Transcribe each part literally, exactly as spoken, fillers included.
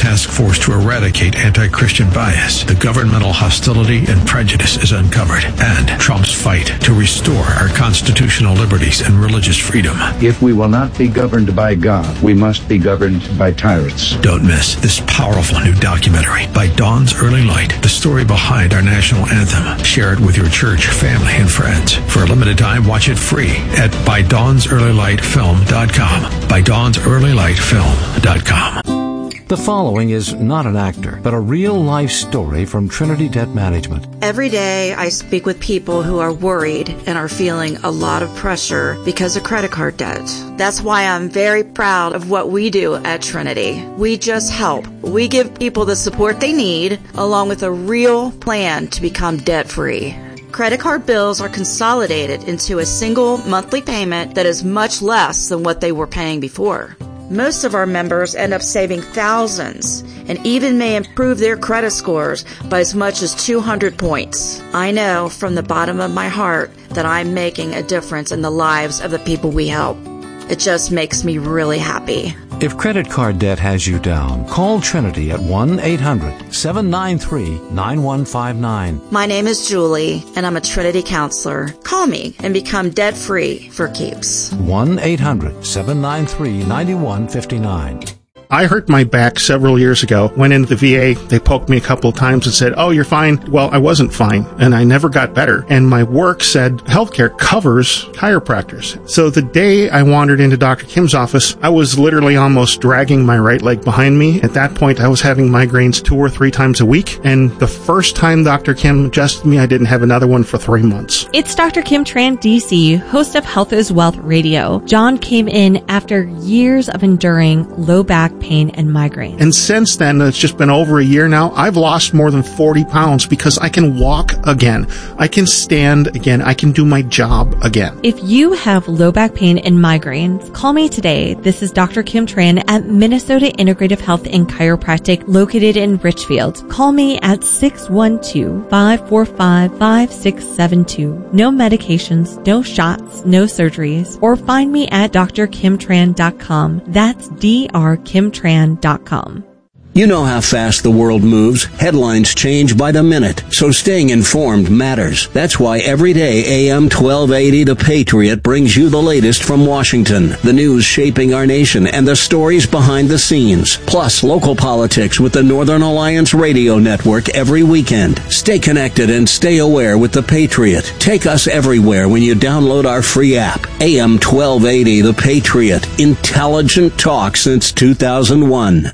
task force to eradicate anti-Christian bias, the governmental hostility and prejudice is uncovered, and Trump's fight to restore our constitutional liberties and religious freedom. If we will not be governed by God, we must be governed by tyrants. Don't miss this powerful new documentary by Dawn's Early Light, the story behind our national anthem. Share it with your church, family, and friends. For a limited time, watch it free at by dawns early light film dot com. by dawns early light film dot com. The following is not an actor, but a real-life story from Trinity Debt Management. Every day I speak with people who are worried and are feeling a lot of pressure because of credit card debt. That's why I'm very proud of what we do at Trinity. We just help. We give people the support they need, along with a real plan to become debt-free. Credit card bills are consolidated into a single monthly payment that is much less than what they were paying before. Most of our members end up saving thousands and even may improve their credit scores by as much as two hundred points. I know from the bottom of my heart that I'm making a difference in the lives of the people we help. It just makes me really happy. If credit card debt has you down, call Trinity at one eight hundred seven nine three nine one five nine. My name is Julie, and I'm a Trinity counselor. Call me and become debt-free for keeps. one eight hundred seven nine three nine one five nine. I hurt my back several years ago. Went into the V A. They poked me a couple of times and said, oh, you're fine. Well, I wasn't fine, and I never got better. And my work said healthcare covers chiropractors. So the day I wandered into Doctor Kim's office, I was literally almost dragging my right leg behind me. At that point, I was having migraines two or three times a week. And the first time Doctor Kim adjusted me, I didn't have another one for three months. It's Doctor Kim Tran, D C, host of Health is Wealth Radio. John came in after years of enduring low back pain and migraines. And since then, it's just been over a year now, I've lost more than forty pounds because I can walk again. I can stand again. I can do my job again. If you have low back pain and migraines, call me today. This is Doctor Kim Tran at Minnesota Integrative Health and Chiropractic located in Richfield. Call me at six one two, five four five, five six seven two. No medications, no shots, no surgeries. Or find me at d r kim tran dot com. That's D R kim tran dot com. You know how fast the world moves. Headlines change by the minute, so staying informed matters. That's why every day A M twelve eighty The Patriot brings you the latest from Washington, the news shaping our nation, and the stories behind the scenes. Plus, local politics with the Northern Alliance Radio Network every weekend. Stay connected and stay aware with The Patriot. Take us everywhere when you download our free app. A M twelve eighty The Patriot. Intelligent talk since two thousand one.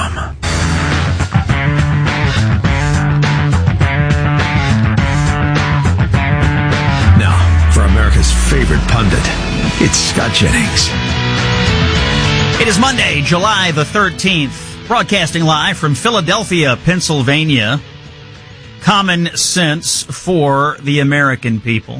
Now, for America's favorite pundit, it's Scott Jennings. It is Monday, July the thirteenth, broadcasting live from Philadelphia, Pennsylvania. Common sense for the American people.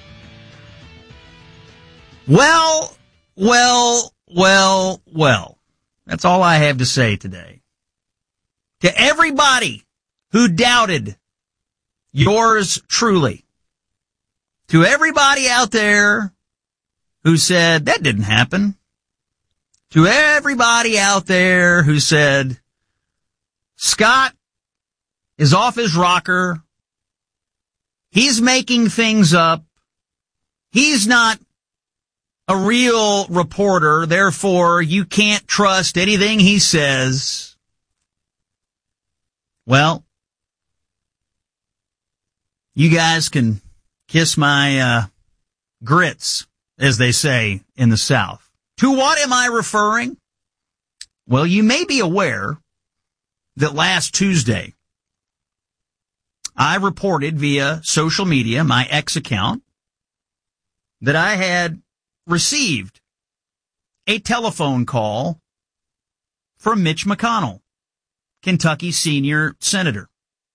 Well, well, well, well. That's all I have to say today. To everybody who doubted yours truly, to everybody out there who said that didn't happen, to everybody out there who said Scott is off his rocker, he's making things up, he's not a real reporter, therefore you can't trust anything he says. Well, you guys can kiss my uh, grits, as they say in the South. To what am I referring? Well, you may be aware that last Tuesday, I reported via social media, my X account, that I had received a telephone call from Mitch McConnell, Kentucky's senior senator.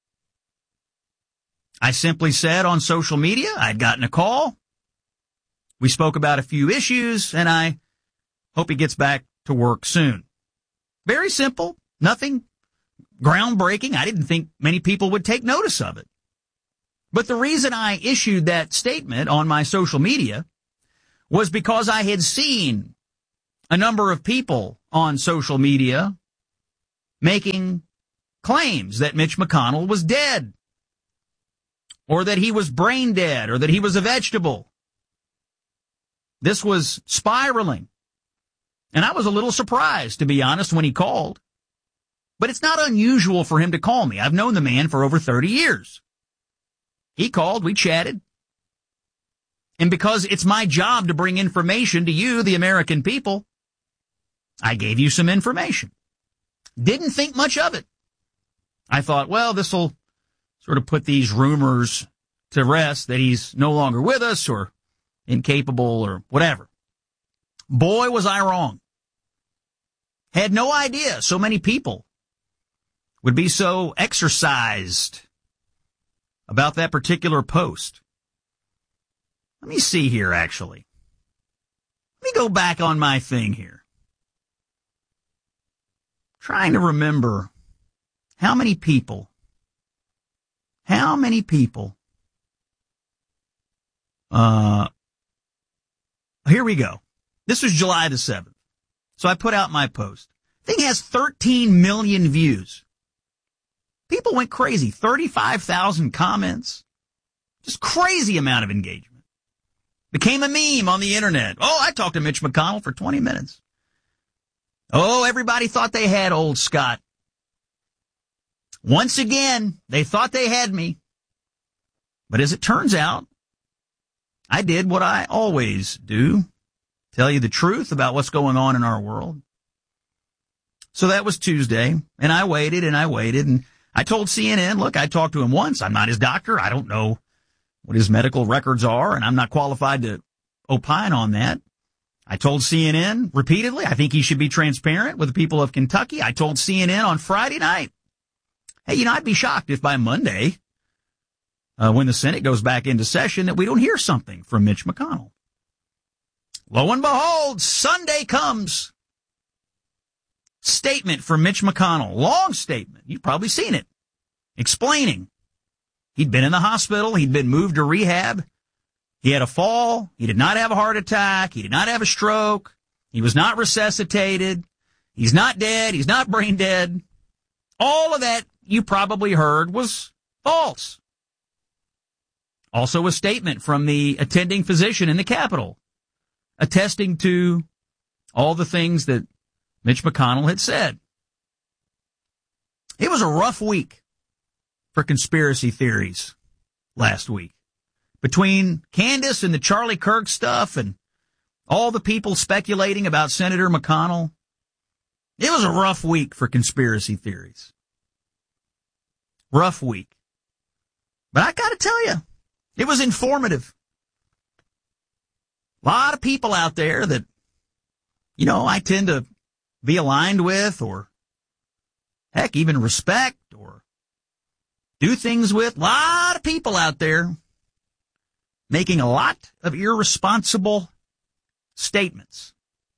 I simply said on social media I'd gotten a call. We spoke about a few issues, and I hope he gets back to work soon. Very simple, nothing groundbreaking. I didn't think many people would take notice of it. But the reason I issued that statement on my social media was because I had seen a number of people on social media making claims that Mitch McConnell was dead, or that he was brain dead, or that he was a vegetable. This was spiraling. And I was a little surprised, to be honest, when he called. But it's not unusual for him to call me. I've known the man for over thirty years. He called, we chatted. And because it's my job to bring information to you, the American people, I gave you some information. Didn't think much of it. I thought, well, this will sort of put these rumors to rest that he's no longer with us or incapable or whatever. Boy, was I wrong. Had no idea so many people would be so exercised about that particular post. Let me see here, actually. Let me go back on my thing here. Trying to remember how many people, how many people, uh, here we go. This was July the seventh. So I put out my post. Thing has thirteen million views. People went crazy. thirty-five thousand comments. Just crazy amount of engagement. Became a meme on the internet. Oh, I talked to Mitch McConnell for twenty minutes. Oh, everybody thought they had old Scott. Once again, they thought they had me. But as it turns out, I did what I always do. Tell you the truth about what's going on in our world. So that was Tuesday, and I waited and I waited, and I told C N N, look, I talked to him once. I'm not his doctor. I don't know what his medical records are, and I'm not qualified to opine on that. I told C N N repeatedly, I think he should be transparent with the people of Kentucky. I told C N N on Friday night, hey, you know, I'd be shocked if by Monday, uh, when the Senate goes back into session, that we don't hear something from Mitch McConnell. Lo and behold, Sunday comes. Statement from Mitch McConnell. Long statement. You've probably seen it. Explaining. He'd been in the hospital. He'd been moved to rehab. He had a fall. He did not have a heart attack. He did not have a stroke. He was not resuscitated. He's not dead. He's not brain dead. All of that you probably heard was false. Also a statement from the attending physician in the Capitol, attesting to all the things that Mitch McConnell had said. It was a rough week for conspiracy theories last week. Between Candace and the Charlie Kirk stuff and all the people speculating about Senator McConnell, it was a rough week for conspiracy theories. Rough week. But I gotta tell you, it was informative. A lot of people out there that, you know, I tend to be aligned with, or heck, even respect, or do things with. A lot of people out there making a lot of irresponsible statements.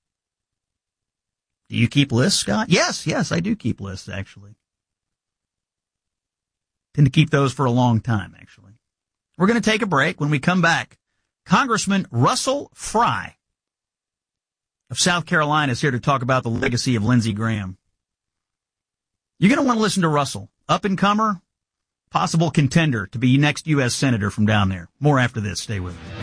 Do you keep lists, Scott? Yes, yes, I do keep lists, actually. Tend to keep those for a long time, actually. We're going to take a break. When we come back, Congressman Russell Fry of South Carolina is here to talk about the legacy of Lindsey Graham. You're going to want to listen to Russell, up-and-comer, possible contender to be next U S Senator from down there. More after this. Stay with us.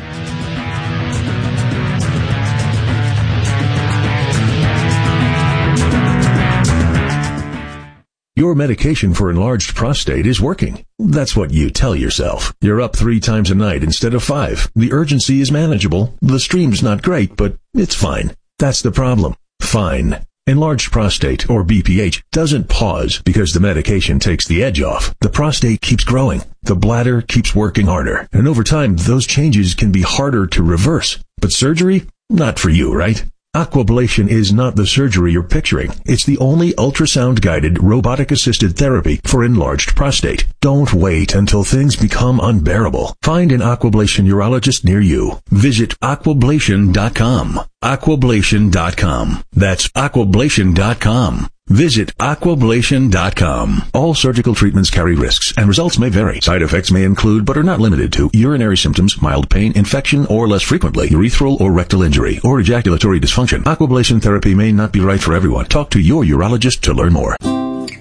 Your medication for enlarged prostate is working. That's what you tell yourself. You're up three times a night instead of five. The urgency is manageable. The stream's not great, but it's fine. That's the problem. Fine. Enlarged prostate, or B P H, doesn't pause because the medication takes the edge off. The prostate keeps growing. The bladder keeps working harder. And over time, those changes can be harder to reverse. But surgery? Not for you, right? Aquablation is not the surgery you're picturing. It's the only ultrasound-guided, robotic-assisted therapy for enlarged prostate. Don't wait until things become unbearable. Find an Aquablation urologist near you. Visit aquablation dot com. aquablation dot com. That's aquablation dot com. Visit aquablation dot com. All surgical treatments carry risks, and results may vary. Side effects may include, but are not limited to, urinary symptoms, mild pain, infection, or less frequently, urethral or rectal injury, or ejaculatory dysfunction. Aquablation therapy may not be right for everyone. Talk to your urologist to learn more.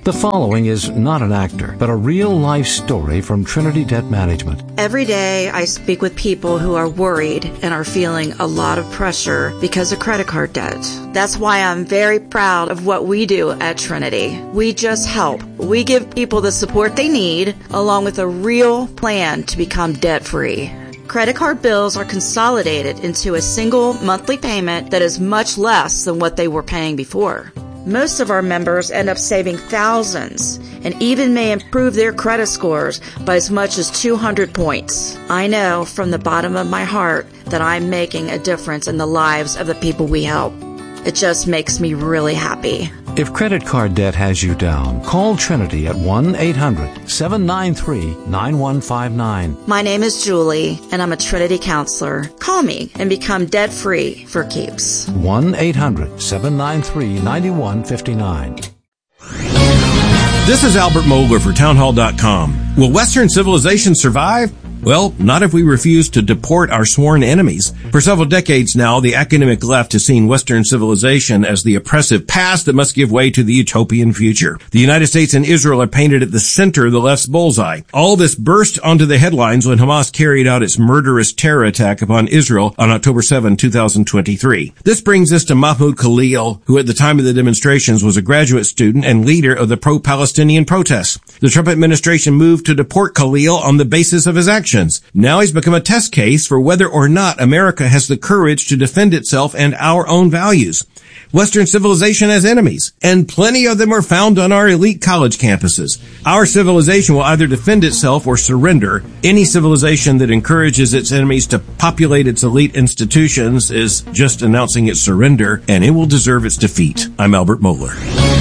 The following is not an actor, but a real-life story from Trinity Debt Management. Every day I speak with people who are worried and are feeling a lot of pressure because of credit card debt. That's why I'm very proud of what we do at Trinity. We just help. We give people the support they need, along with a real plan to become debt-free. Credit card bills are consolidated into a single monthly payment that is much less than what they were paying before. Most of our members end up saving thousands and even may improve their credit scores by as much as two hundred points. I know from the bottom of my heart that I'm making a difference in the lives of the people we help. It just makes me really happy. If credit card debt has you down, call Trinity at one eight hundred seven nine three nine one five nine. My name is Julie, and I'm a Trinity counselor. Call me and become debt-free for keeps. one eight hundred seven nine three nine one five nine. This is Albert Mohler for townhall dot com. Will Western civilization survive? Well, not if we refuse to deport our sworn enemies. For several decades now, the academic left has seen Western civilization as the oppressive past that must give way to the utopian future. The United States and Israel are painted at the center of the left's bullseye. All this burst onto the headlines when Hamas carried out its murderous terror attack upon Israel on October seventh, two thousand twenty-three. This brings us to Mahmoud Khalil, who at the time of the demonstrations was a graduate student and leader of the pro-Palestinian protests. The Trump administration moved to deport Khalil on the basis of his actions. Now he's become a test case for whether or not America has the courage to defend itself and our own values. Western civilization has enemies, and plenty of them are found on our elite college campuses. Our civilization will either defend itself or surrender. Any civilization that encourages its enemies to populate its elite institutions is just announcing its surrender, and it will deserve its defeat. I'm Albert Mohler.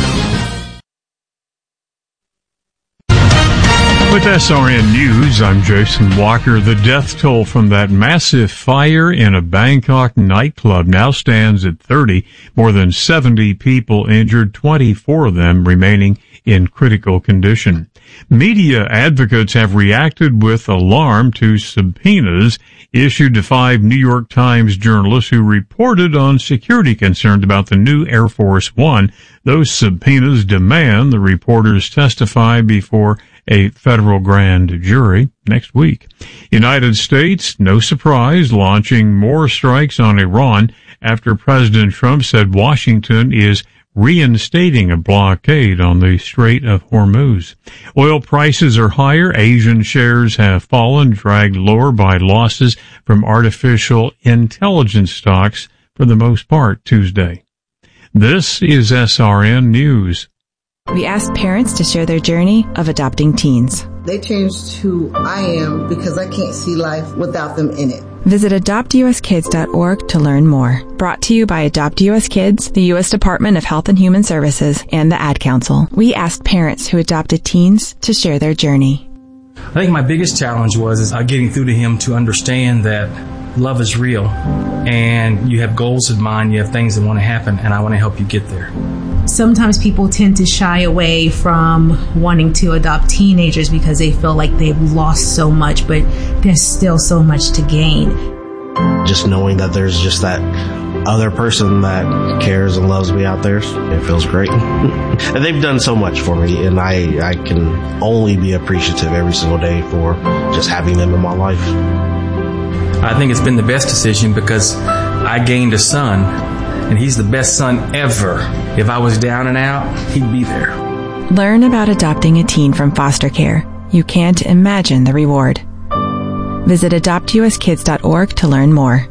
With S R N News, I'm Jason Walker. The death toll from that massive fire in a Bangkok nightclub now stands at thirty. More than seventy people injured, twenty-four of them remaining in critical condition. Media advocates have reacted with alarm to subpoenas issued to five New York Times journalists who reported on security concerns about the new Air Force One. Those subpoenas demand the reporters testify before a federal grand jury next week. United States, no surprise, launching more strikes on Iran after President Trump said Washington is reinstating a blockade on the Strait of Hormuz. Oil prices are higher. Asian shares have fallen, dragged lower by losses from artificial intelligence stocks for the most part Tuesday. This is S R N News. We asked parents to share their journey of adopting teens. They changed who I am because I can't see life without them in it. Visit adopt u s kids dot org to learn more. Brought to you by Adopt U S Kids, the U S Department of Health and Human Services, and the Ad Council. We asked parents who adopted teens to share their journey. I think my biggest challenge was is getting through to him to understand that love is real and you have goals in mind, you have things that want to happen, and I want to help you get there. Sometimes people tend to shy away from wanting to adopt teenagers because they feel like they've lost so much, but there's still so much to gain. Just knowing that there's just that other person that cares and loves me out there, it feels great. And they've done so much for me, and I, I can only be appreciative every single day for just having them in my life. I think it's been the best decision because I gained a son, and he's the best son ever. If I was down and out, he'd be there. Learn about adopting a teen from foster care. You can't imagine the reward. Visit adopt u s kids dot org to learn more.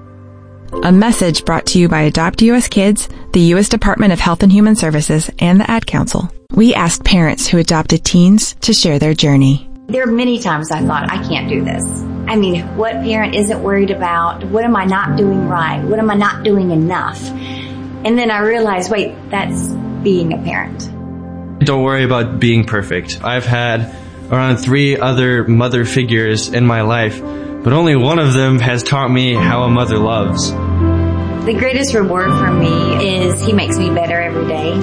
A message brought to you by Adopt U S Kids, the U S Department of Health and Human Services, and the Ad Council. We asked parents who adopted teens to share their journey. There are many times I thought, I can't do this. I mean, what parent isn't worried about? What am I not doing right? What am I not doing enough? And then I realized, wait, that's being a parent. Don't worry about being perfect. I've had around three other mother figures in my life, but only one of them has taught me how a mother loves. The greatest reward for me is he makes me better every day.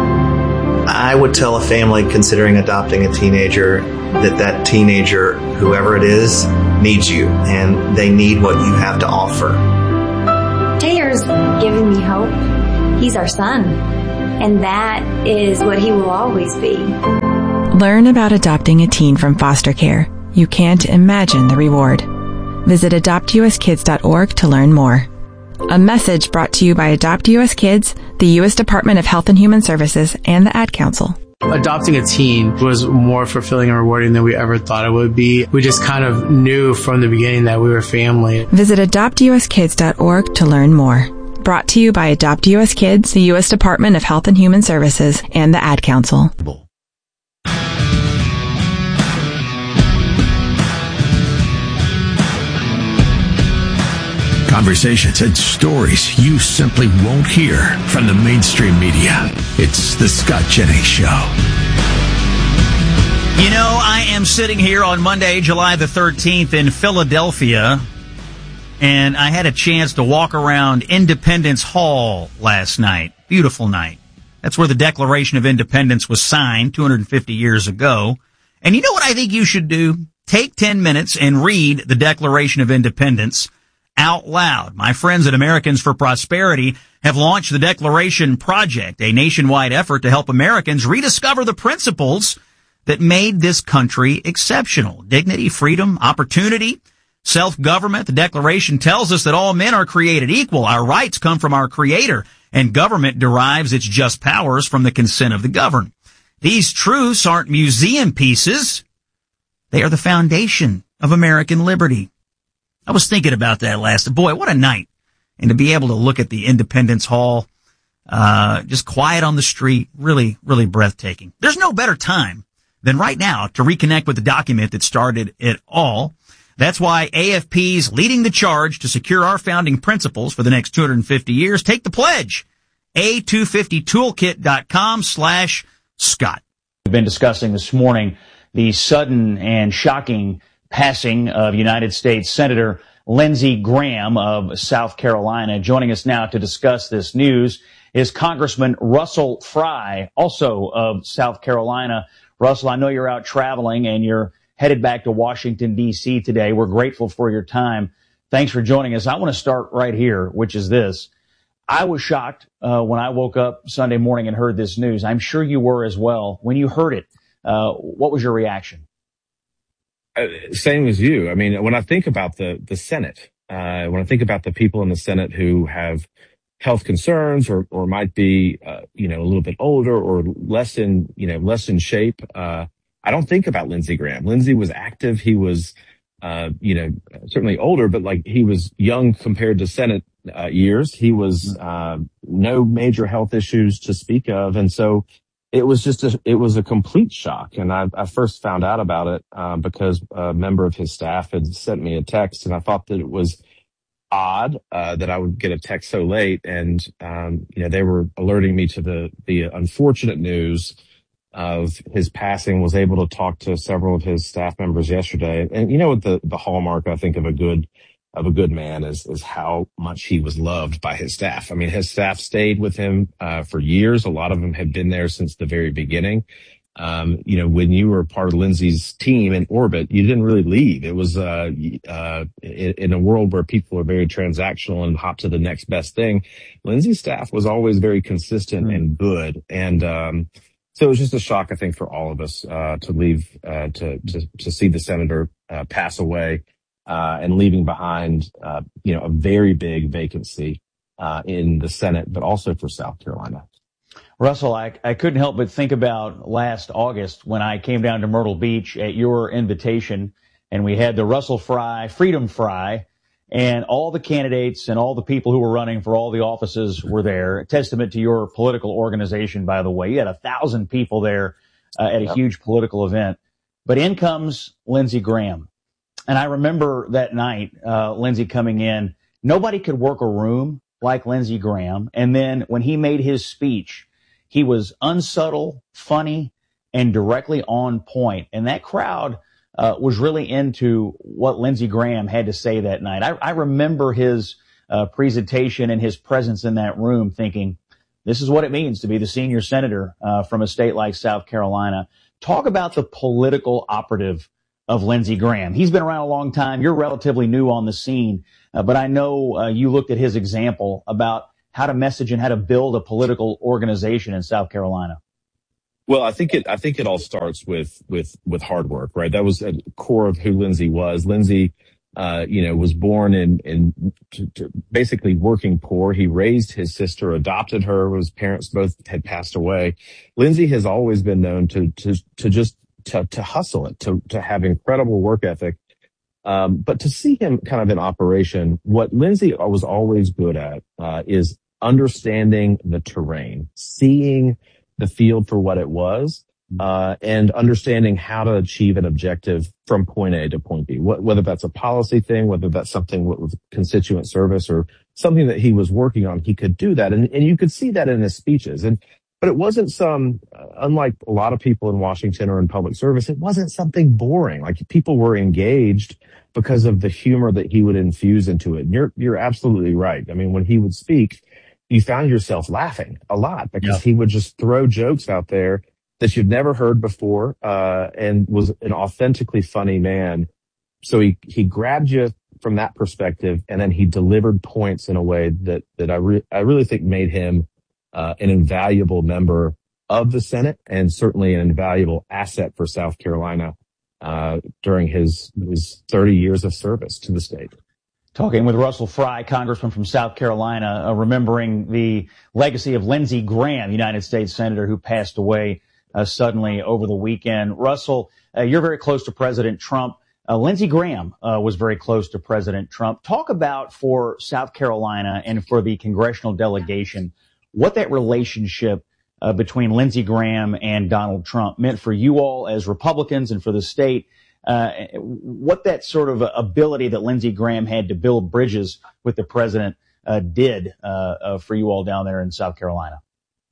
I would tell a family considering adopting a teenager that that teenager, whoever it is, needs you, and they need what you have to offer. Taylor's giving me hope. He's our son. And that is what he will always be. Learn about adopting a teen from foster care. You can't imagine the reward. Visit adopt u s kids dot org to learn more. A message brought to you by Adopt U S Kids, the U S Department of Health and Human Services, and the Ad Council. Adopting a teen was more fulfilling and rewarding than we ever thought it would be. We just kind of knew from the beginning that we were family. Visit adopt u s kids dot org to learn more. Brought to you by Adopt U S Kids, the U S Department of Health and Human Services, and the Ad Council. Conversations and stories you simply won't hear from the mainstream media. It's the Scott Jennings Show. You know, I am sitting here on Monday, July the thirteenth in Philadelphia, and I had a chance to walk around Independence Hall last night. Beautiful night. That's where the Declaration of Independence was signed two hundred fifty years ago. And you know what I think you should do? Take ten minutes and read the Declaration of Independence out loud. My friends at Americans for Prosperity have launched the Declaration Project, a nationwide effort to help Americans rediscover the principles that made this country exceptional. Dignity, freedom, opportunity, self-government. The Declaration tells us that all men are created equal. Our rights come from our Creator, and government derives its just powers from the consent of the governed. These truths aren't museum pieces. They are the foundation of American liberty. I was thinking about that last. Boy, what a night. And to be able to look at the Independence Hall, uh, just quiet on the street, really, really breathtaking. There's no better time than right now to reconnect with the document that started it all. That's why A F P's leading the charge to secure our founding principles for the next two hundred fifty years. Take the pledge. A two fifty toolkit dot com slash Scott. We've been discussing this morning the sudden and shocking passing of United States Senator Lindsey Graham of South Carolina. Joining us now to discuss this news is Congressman Russell Fry, also of South Carolina. Russell, I know you're out traveling and you're headed back to Washington, D C today. We're grateful for your time. Thanks for joining us. I want to start right here, which is this. I was shocked uh, when I woke up Sunday morning and heard this news. I'm sure you were as well. When you heard it, uh, what was your reaction? Uh, same as you. I mean, when I think about the, the Senate, uh, when I think about the people in the Senate who have health concerns or, or might be, uh, you know, a little bit older or less in, you know, less in shape, uh, I don't think about Lindsey Graham. Lindsey was active. He was, uh, you know, certainly older, but like he was young compared to Senate uh, years. He was, uh, no major health issues to speak of. And so, It was just a, it was a complete shock. And I, I first found out about it, uh, because a member of his staff had sent me a text, and I thought that it was odd, uh, that I would get a text so late. And, um, you know, they were alerting me to the, the unfortunate news of his passing. Was able to talk to several of his staff members yesterday. And you know what the, the hallmark, I think, of a good, of a good man is, is how much he was loved by his staff. I mean, his staff stayed with him, uh, for years. A lot of them had been there since the very beginning. Um, you know, when you were part of Lindsey's team in orbit, you didn't really leave. It was, uh, uh, in, in a world where people are very transactional and hop to the next best thing. Lindsey's staff was always very consistent mm-hmm. and good. And, um, so it was just a shock, I think, for all of us, uh, to leave, uh, to, to, to see the senator, uh, pass away. Uh, and leaving behind, uh, you know, a very big vacancy, uh, in the Senate, but also for South Carolina. Russell, I, I couldn't help but think about last August when I came down to Myrtle Beach at your invitation, and we had the Russell Fry, Freedom Fry, and all the candidates and all the people who were running for all the offices were there. A testament to your political organization, by the way. You had a thousand people there uh, at a yep. huge political event. But in comes Lindsey Graham. And I remember that night, uh, Lindsey coming in, nobody could work a room like Lindsey Graham. And then when he made his speech, he was unsubtle, funny, and directly on point. And that crowd, uh, was really into what Lindsey Graham had to say that night. I, I remember his, uh, presentation and his presence in that room thinking, this is what it means to be the senior senator, uh, from a state like South Carolina. Talk about the political operative of Lindsey Graham. He's been around a long time. You're relatively new on the scene, uh, but I know uh, you looked at his example about how to message and how to build a political organization in South Carolina? Well, I think it, I think it all starts with, with, with hard work, right? That was at the core of who Lindsey was. Lindsey, uh, you know, was born in, in to, to basically working poor. He raised his sister, adopted her. His parents both had passed away. Lindsey has always been known to, to, to just, to, to hustle it, to, to have incredible work ethic. Um, but to see him kind of in operation, what Lindsey was always good at, uh, is understanding the terrain, seeing the field for what it was, uh, and understanding how to achieve an objective from point A to point B. What, whether that's a policy thing, whether that's something with constituent service or something that he was working on, he could do that. And, and you could see that in his speeches. And, but it wasn't some, uh, unlike a lot of people in Washington or in public service, it wasn't something boring. Like people were engaged because of the humor that he would infuse into it. And you're, you're absolutely right. I mean, when he would speak, you found yourself laughing a lot because yeah. he would just throw jokes out there that you'd never heard before, uh, and was an authentically funny man. So he, he grabbed you from that perspective, and then he delivered points in a way that, that I re- I really think made him, uh, an invaluable member of the Senate and certainly an invaluable asset for South Carolina, uh, during his, his thirty years of service to the state. Talking with Russell Fry, Congressman from South Carolina, uh, remembering the legacy of Lindsey Graham, United States Senator, who passed away uh, suddenly over the weekend. Russell, uh, you're very close to President Trump. Uh, Lindsey Graham uh, was very close to President Trump. Talk about for South Carolina and for the congressional delegation, what that relationship uh, between Lindsey Graham and Donald Trump meant for you all as Republicans and for the state. Uh, what that sort of ability that Lindsey Graham had to build bridges with the president uh, did uh, uh, for you all down there in South Carolina.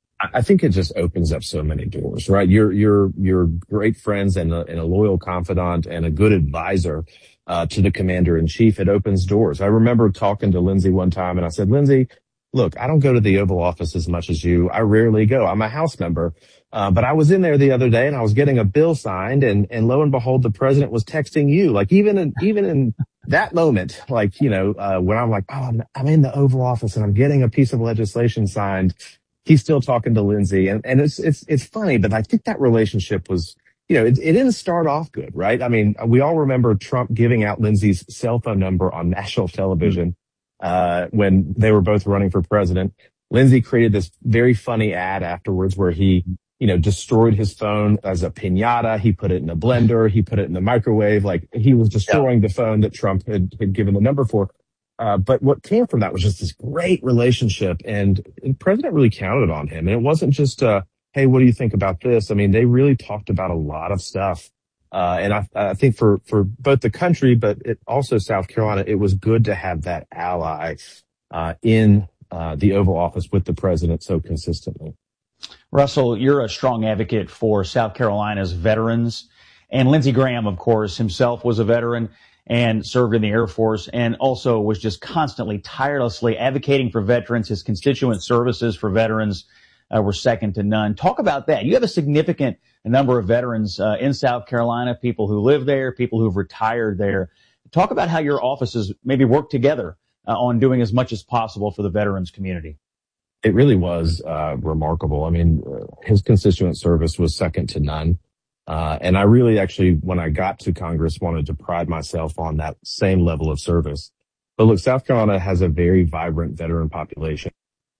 I think it just opens up so many doors, right? You're you're you're great friends and a, and a loyal confidant and a good advisor uh, to the commander in chief. It opens doors. I remember talking to Lindsey one time, and I said, Lindsey, look, I don't go to the Oval Office as much as you. I rarely go. I'm a House member. Uh, but I was in there the other day and I was getting a bill signed, and, and lo and behold, the president was texting you. Like even in, even in that moment, like, you know, uh, when I'm like, oh, I'm, I'm in the Oval Office and I'm getting a piece of legislation signed, he's still talking to Lindsey. And, and it's, it's, it's funny, but I think that relationship was, you know, it, it didn't start off good, right? I mean, we all remember Trump giving out Lindsey's cell phone number on national television, uh, when they were both running for president. Lindsey created this very funny ad afterwards where he, you know, destroyed his phone as a piñata. He put it in a blender. He put it in the microwave. Like he was destroying yeah. the phone that Trump had, had given the number for. Uh, but what came from that was just this great relationship, and the president really counted on him. And it wasn't just, uh, hey, what do you think about this? I mean, they really talked about a lot of stuff. Uh, and I, I think for, for both the country, but it also South Carolina, it was good to have that ally, uh, in, uh, the Oval Office with the president so consistently. Russell, you're a strong advocate for South Carolina's veterans. And Lindsey Graham, of course, himself was a veteran and served in the Air Force and also was just constantly, tirelessly advocating for veterans. His constituent services for veterans uh, were second to none. Talk about that. You have a significant number of veterans uh, in South Carolina, people who live there, people who've retired there. Talk about how your offices maybe work together uh, on doing as much as possible for the veterans community. It really was uh, remarkable. I mean, uh, his constituent service was second to none. Uh, and I really actually, when I got to Congress, wanted to pride myself on that same level of service. But look, South Carolina has a very vibrant veteran population.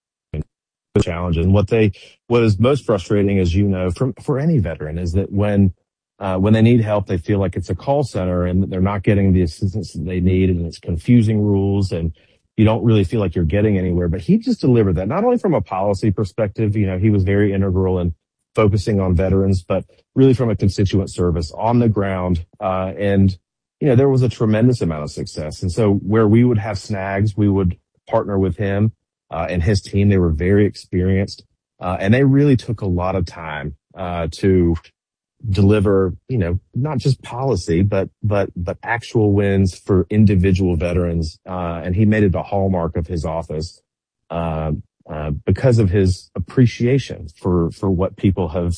The challenge and what they, what is most frustrating, as you know, from, for any veteran is that when, uh, when they need help, they feel like it's a call center and they're not getting the assistance that they need, and it's confusing rules, and you don't really feel like you're getting anywhere. But he just delivered that, not only from a policy perspective, you know, he was very integral in focusing on veterans, but really from a constituent service on the ground. Uh, and, you know, there was a tremendous amount of success. And so where we would have snags, we would partner with him, uh, and his team. They were very experienced, uh, and they really took a lot of time, uh, to deliver, you know, not just policy, but, but, but actual wins for individual veterans. Uh, and he made it a hallmark of his office, uh, uh, because of his appreciation for, for what people have,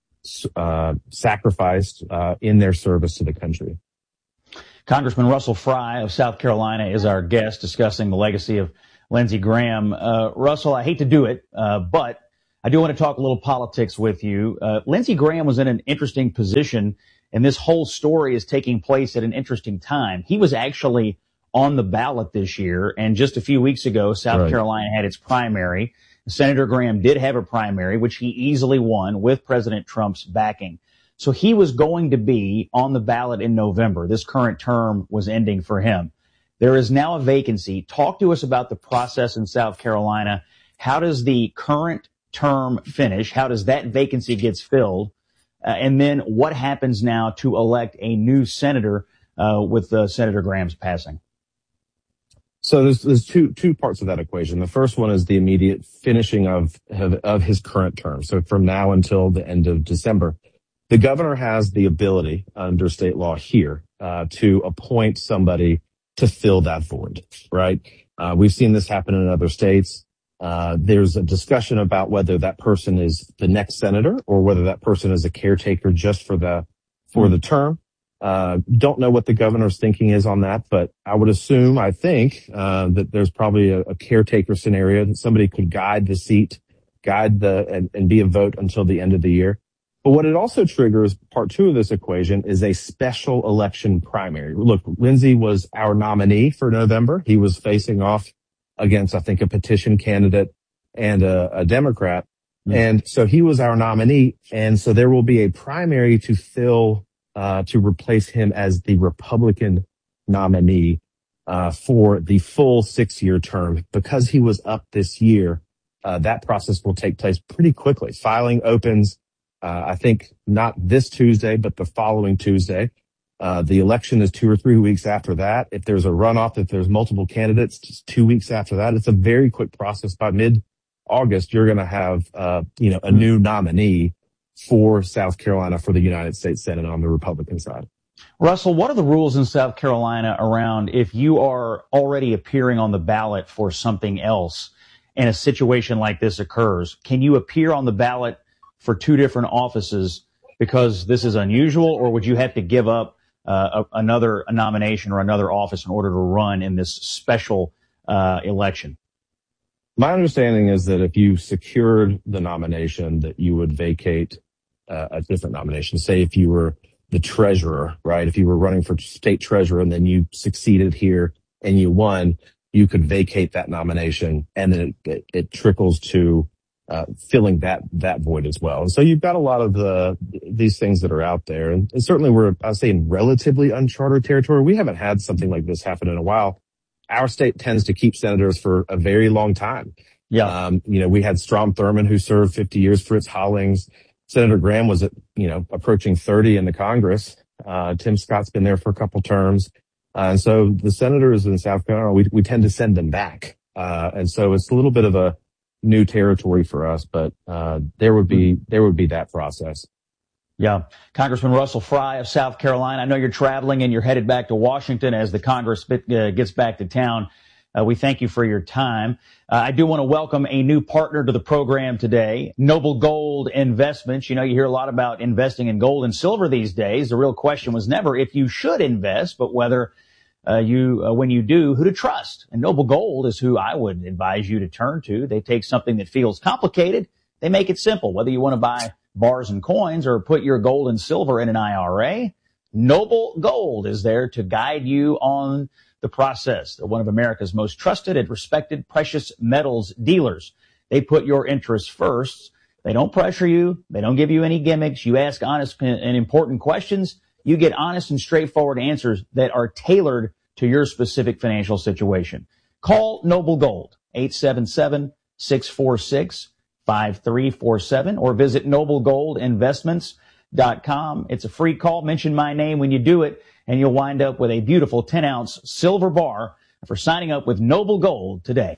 uh, sacrificed, uh, in their service to the country. Congressman Russell Fry of South Carolina is our guest, discussing the legacy of Lindsey Graham. Uh, Russell, I hate to do it, uh, but I do want to talk a little politics with you. Uh, Lindsey Graham was in an interesting position, and this whole story is taking place at an interesting time. He was actually on the ballot this year, and just a few weeks ago, South right. Carolina had its primary. Senator Graham did have a primary, which he easily won with President Trump's backing. So he was going to be on the ballot in November. This current term was ending for him. There is now a vacancy. Talk to us about the process in South Carolina. How does the current term finish? How does that vacancy gets filled? Uh, and then what happens now to elect a new senator uh, with uh, Senator Graham's passing? So there's, there's two, two parts of that equation. The first one is the immediate finishing of, of, of his current term. So from now until the end of December, the governor has the ability under state law here, uh, to appoint somebody to fill that void, right? Uh, we've seen this happen in other states. Uh, there's a discussion about whether that person is the next senator or whether that person is a caretaker just for the, for the term. Uh, don't know what the governor's thinking is on that, but I would assume, I think, uh, that there's probably a, a caretaker scenario that somebody could guide the seat, guide the, and, and be a vote until the end of the year. But what it also triggers, part two of this equation, is a special election primary. Look, Lindsey was our nominee for November. He was facing off against, I think, a petition candidate and a, a Democrat. Mm-hmm. And so he was our nominee. And so there will be a primary to fill Uh, to replace him as the Republican nominee, uh, for the full six-year term. Because he was up this year, uh, that process will take place pretty quickly. Filing opens, uh, I think not this Tuesday, but the following Tuesday. Uh, the election is two or three weeks after that. If there's a runoff, if there's multiple candidates, just two weeks after that. It's a very quick process. By mid-August, you're going to have, uh, you know, a new nominee for South Carolina for the United States Senate on the Republican side. Russell, what are the rules in South Carolina around if you are already appearing on the ballot for something else and a situation like this occurs? Can you appear on the ballot for two different offices because this is unusual, or would you have to give up uh, a, another a nomination or another office in order to run in this special uh, election? My understanding is that if you secured the nomination, that you would vacate uh, a different nomination. Say if you were the treasurer, right? If you were running for state treasurer and then you succeeded here and you won, you could vacate that nomination, and then it, it, it trickles to uh, filling that that void as well. And so you've got a lot of the these things that are out there, and, and certainly we're, I'd say, in relatively uncharted territory. We haven't had something like this happen in a while. Our state tends to keep senators for a very long time. Yeah. Um, you know, we had Strom Thurmond, who served fifty years, Fritz Hollings. Senator Graham was at, you know, approaching thirty in the Congress. Uh, Tim Scott's been there for a couple terms. Uh, and so the senators in South Carolina, we, we tend to send them back. Uh, and so it's a little bit of a new territory for us, but, uh, there would be, there would be that process. Yeah. Congressman Russell Fry of South Carolina, I know you're traveling and you're headed back to Washington as the Congress bit, uh, gets back to town. Uh, we thank you for your time. Uh, I do want to welcome a new partner to the program today, Noble Gold Investments. You know, you hear a lot about investing in gold and silver these days. The real question was never if you should invest, but whether uh, you, uh, when you do, who to trust. And Noble Gold is who I would advise you to turn to. They take something that feels complicated, they make it simple. Whether you want to buy bars and coins or put your gold and silver in an I R A, Noble Gold is there to guide you on the process. They're one of America's most trusted and respected precious metals dealers. They put your interests first. They don't pressure you. They don't give you any gimmicks. You ask honest and important questions. You get honest and straightforward answers that are tailored to your specific financial situation. Call Noble Gold, eight seven seven, six four six, five three four seven, or visit noble gold investments dot com. It's a free call. Mention my name when you do it, and you'll wind up with a beautiful ten ounce silver bar for signing up with Noble Gold today.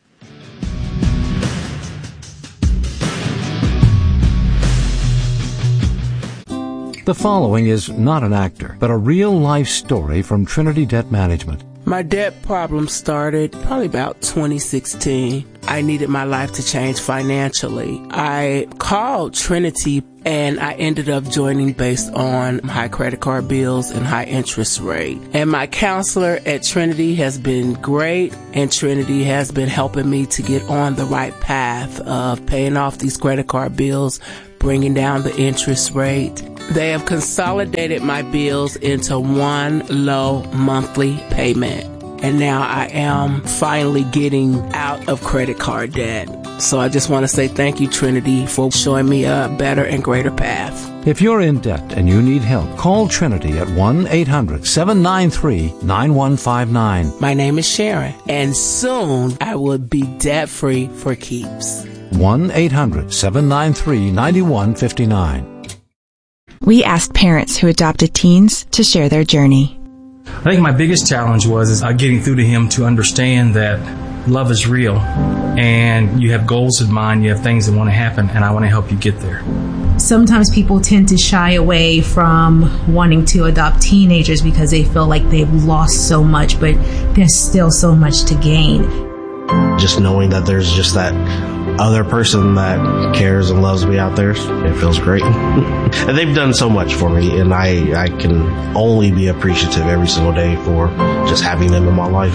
The following is not an actor, but a real-life story from Trinity Debt Management. My debt problem started probably about twenty sixteen. I needed my life to change financially. I called Trinity and I ended up joining based on high credit card bills and high interest rate. And my counselor at Trinity has been great, and Trinity has been helping me to get on the right path of paying off these credit card bills, bringing down the interest rate. They have consolidated my bills into one low monthly payment. And now I am finally getting out of credit card debt. So I just want to say thank you, Trinity, for showing me a better and greater path. If you're in debt and you need help, call Trinity at one eight hundred seven nine three nine one five nine. My name is Sharon, and soon I will be debt-free for keeps. one eight hundred seven nine three nine one five nine. We asked parents who adopted teens to share their journey. I think my biggest challenge was is, uh, getting through to him to understand that love is real, and you have goals in mind, you have things that want to happen, and I want to help you get there. Sometimes people tend to shy away from wanting to adopt teenagers because they feel like they've lost so much, but there's still so much to gain. Just knowing that there's just that other person that cares and loves me out there, it feels great. And they've done so much for me, and I, I can only be appreciative every single day for just having them in my life.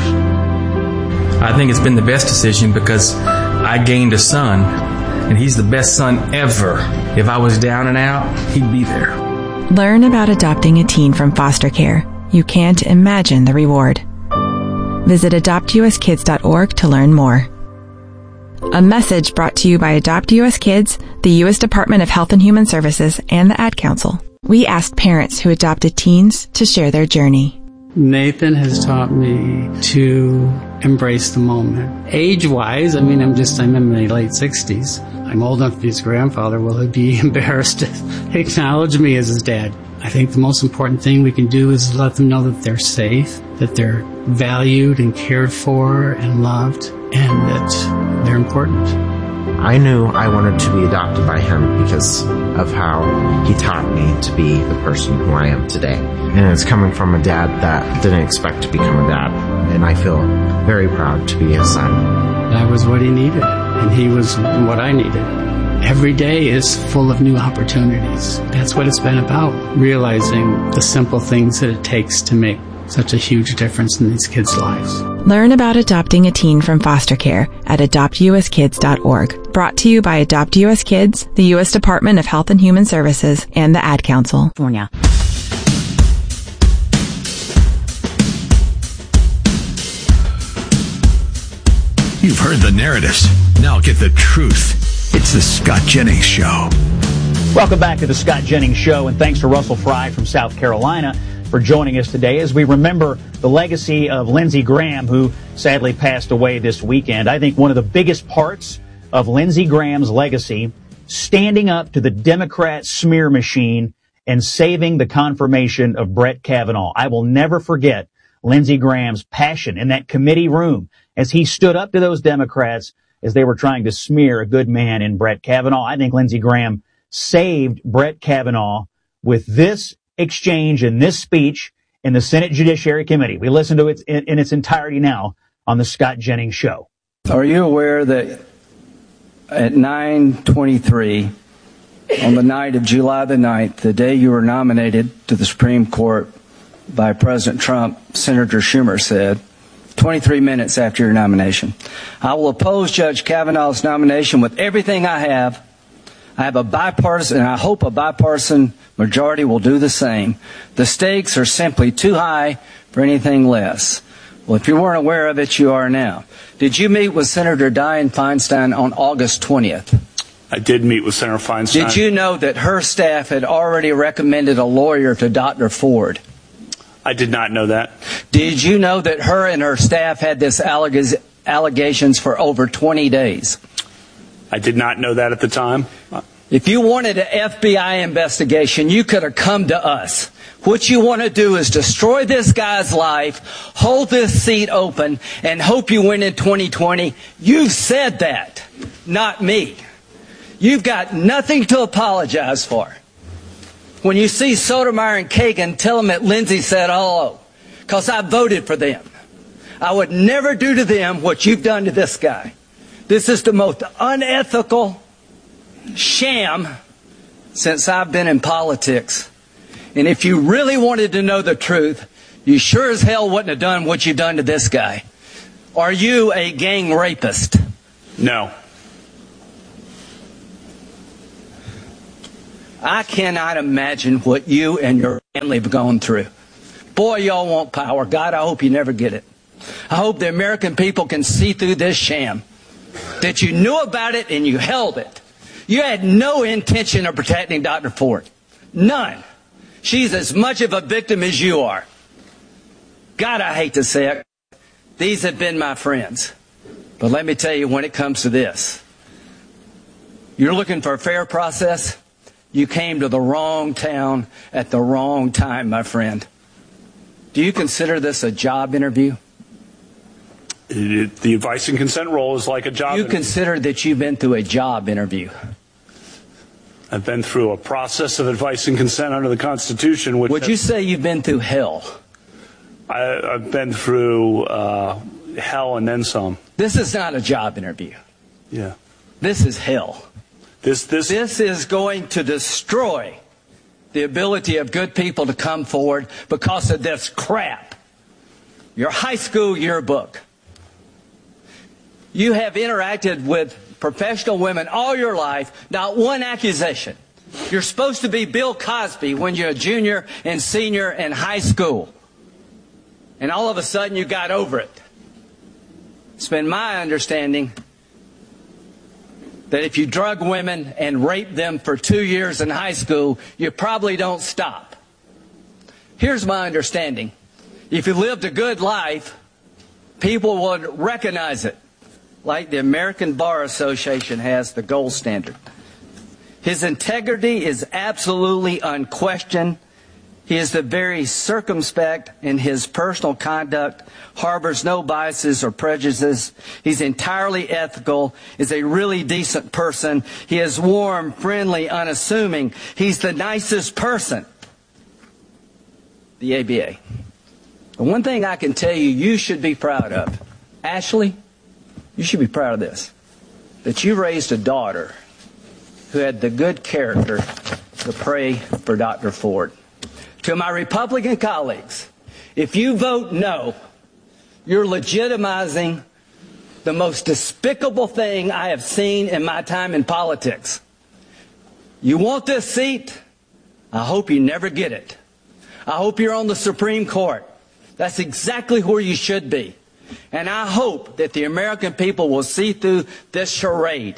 I think it's been the best decision because I gained a son, and he's the best son ever. If I was down and out, he'd be there. Learn about adopting a teen from foster care. You can't imagine the reward. Visit adopt u s kids dot org to learn more. A message brought to you by Adopt U S Kids, the U S Department of Health and Human Services, and the Ad Council. We asked parents who adopted teens to share their journey. Nathan has taught me to embrace the moment. Age-wise, I mean, I'm just, I'm in my late sixties. I'm old enough to be his grandfather. Will he be embarrassed to acknowledge me as his dad? I think the most important thing we can do is let them know that they're safe, that they're valued and cared for and loved, and that they're important. I knew I wanted to be adopted by him because of how he taught me to be the person who I am today. And it's coming from a dad that didn't expect to become a dad. And I feel very proud to be his son. That was what he needed, and he was what I needed. Every day is full of new opportunities. That's what it's been about, realizing the simple things that it takes to make such a huge difference in these kids' lives. Learn about adopting a teen from foster care at adopt u s kids dot org. Brought to you by Adopt U S Kids, the U S Department of Health and Human Services, and the Ad Council. California. You've heard the narratives. Now get the truth. It's the Scott Jennings Show. Welcome back to the Scott Jennings Show, and thanks to Russell Fry from South Carolina for joining us today as we remember the legacy of Lindsey Graham, who sadly passed away this weekend. I think one of the biggest parts of Lindsey Graham's legacy, standing up to the Democrat smear machine and saving the confirmation of Brett Kavanaugh. I will never forget Lindsey Graham's passion in that committee room as he stood up to those Democrats as they were trying to smear a good man in Brett Kavanaugh. I think Lindsey Graham saved Brett Kavanaugh with this exchange and this speech in the Senate Judiciary Committee. We listen to it in, in its entirety now on the Scott Jennings Show. Are you aware that at nine twenty-three on the night of July the ninth, the day you were nominated to the Supreme Court by President Trump, Senator Schumer said, twenty-three minutes after your nomination, I will oppose Judge Kavanaugh's nomination with everything I have. I have a bipartisan, and I hope a bipartisan majority will do the same. The stakes are simply too high for anything less. Well, if you weren't aware of it, you are now. Did you meet with Senator Dianne Feinstein on August twentieth? I did meet with Senator Feinstein. Did you know that her staff had already recommended a lawyer to Doctor Ford? I did not know that. Did you know that her and her staff had this alleg- allegations for over twenty days? I did not know that at the time. If you wanted an F B I investigation, you could have come to us. What you want to do is destroy this guy's life, hold this seat open, and hope you win in twenty twenty. You've said that, not me. You've got nothing to apologize for. When you see Sotomayor and Kagan, tell them that Lindsey said hello, because I voted for them. I would never do to them what you've done to this guy. This is the most unethical sham since I've been in politics. And if you really wanted to know the truth, you sure as hell wouldn't have done what you've done to this guy. Are you a gang rapist? No. I cannot imagine what you and your family have gone through. Boy, y'all want power. God, I hope you never get it. I hope the American people can see through this sham. That you knew about it and you held it. You had no intention of protecting Doctor Ford. None. She's as much of a victim as you are. God, I hate to say it. These have been my friends. But let me tell you, when it comes to this, you're looking for a fair process? You came to the wrong town at the wrong time, my friend. Do you consider this a job interview? It, the advice and consent role is like a job You interview. consider that you've been through a job interview. I've been through a process of advice and consent under the Constitution. Which Would you say you've been through hell? I, I've been through uh, hell and then some. This is not a job interview. Yeah. This is hell. This this this is going to destroy the ability of good people to come forward because of this crap. Your high school yearbook. You have interacted with professional women all your life, not one accusation. You're supposed to be Bill Cosby when you're a junior and senior in high school. And all of a sudden you got over it. It's been my understanding that if you drug women and rape them for two years in high school, you probably don't stop. Here's my understanding. If you lived a good life, people would recognize it, like the American Bar Association has the gold standard. His integrity is absolutely unquestioned. He is the very circumspect in his personal conduct, harbors no biases or prejudices. He's entirely ethical, is a really decent person. He is warm, friendly, unassuming. He's the nicest person. The A B A. The one thing I can tell you, you should be proud of. Ashley, you should be proud of this. That you raised a daughter who had the good character to pray for Doctor Ford. To my Republican colleagues, if you vote no, you're legitimizing the most despicable thing I have seen in my time in politics. You want this seat? I hope you never get it. I hope you're on the Supreme Court. That's exactly where you should be. And I hope that the American people will see through this charade.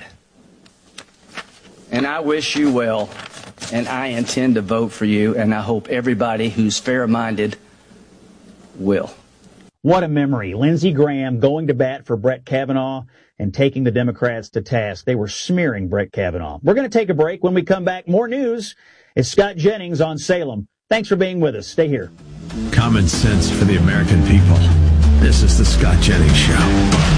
And I wish you well. And I intend to vote for you, and I hope everybody who's fair-minded will. What a memory. Lindsey Graham going to bat for Brett Kavanaugh and taking the Democrats to task. They were smearing Brett Kavanaugh. We're going to take a break. When we come back, more news. It's Scott Jennings on Salem. Thanks for being with us. Stay here. Common sense for the American people. This is the Scott Jennings Show.